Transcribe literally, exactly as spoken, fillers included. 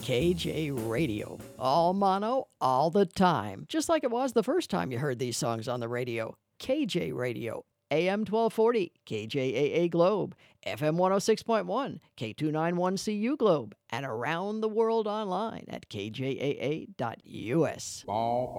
K J Radio. All mono, all the time. Just like it was the first time you heard these songs on the radio. K J Radio. A M twelve forty, K J A A Globe. F M one oh six point one, K two ninety-one C U Globe. And around the world online at K J A A dot U S.